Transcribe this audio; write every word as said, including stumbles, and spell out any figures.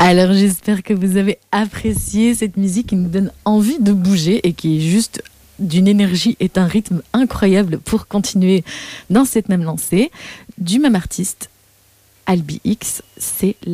Alors j'espère que vous avez apprécié cette musique qui nous donne envie de bouger et qui est juste d'une énergie et d'un rythme incroyable pour continuer dans cette même lancée. Du même artiste, Albi X, c'est la